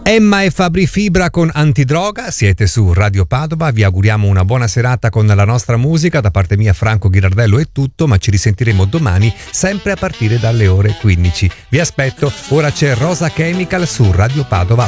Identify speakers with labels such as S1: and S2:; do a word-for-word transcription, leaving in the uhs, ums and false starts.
S1: Emma e Fabri Fibra con Antidroga, siete su Radio Padova, vi auguriamo una buona serata con la nostra musica, da parte mia Franco Ghirardello è tutto, ma ci risentiremo domani sempre a partire dalle ore quindici. Vi aspetto, ora c'è Rosa Chemical su Radio Padova.